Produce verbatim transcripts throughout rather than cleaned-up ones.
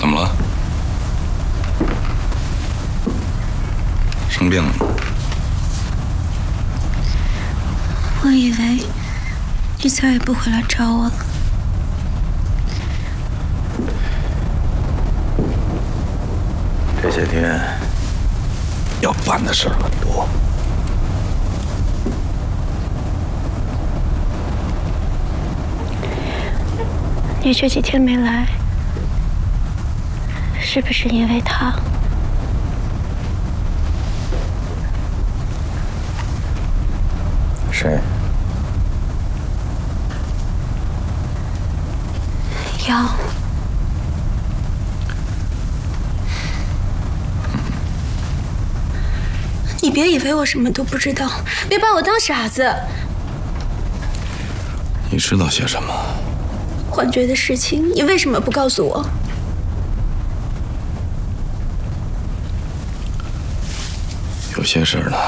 怎么了？生病了吗？ 我以为你再也不回来找我了。 这些天要办的事很多。 你这几天没来，是不是因为他？ 谁？ 瑶。你别以为我什么都不知道，别把我当傻子。 你知道些什么？ 幻觉的事情，你为什么不告诉我？ 有些事呢，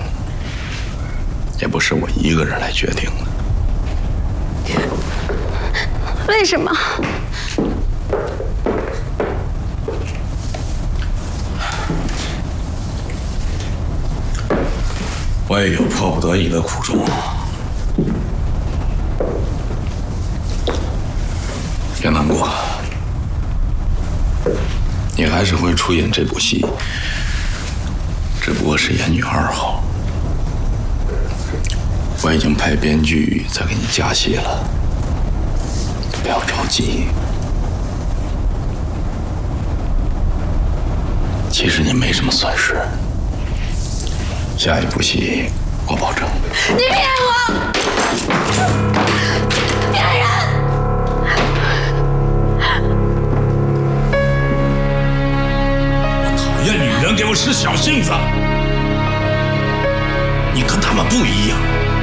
也不是我一个人来决定的。 为什么？ 我也有迫不得已的苦衷。别难过，你还是会出演这部戏，只不过是演女二号。我已经派编剧在给你加戏了，不要着急。其实你没什么损失，下一部戏我保证。 你骗我！骗人！ 我讨厌女人给我使小性子，你跟他们不一样。